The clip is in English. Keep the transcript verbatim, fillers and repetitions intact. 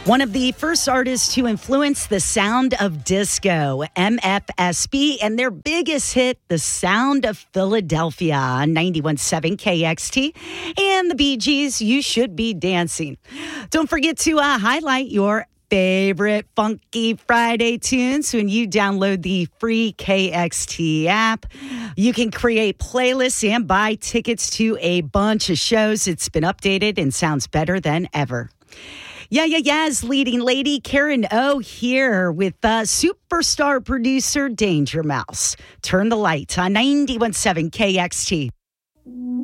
One of the first artists to influence the sound of disco, M F S B, and their biggest hit, The Sound of Philadelphia, on ninety-one point seven K X T, and the Bee Gees, You Should Be Dancing. Don't forget to uh, highlight your favorite Funky Friday tunes when you download the free K X T app. You can create playlists and buy tickets to a bunch of shows. It's been updated and sounds better than ever. Yeah, yeah, yes, leading lady Karen O here with uh, superstar producer Danger Mouse. Turn the light on ninety-one point seven K X T.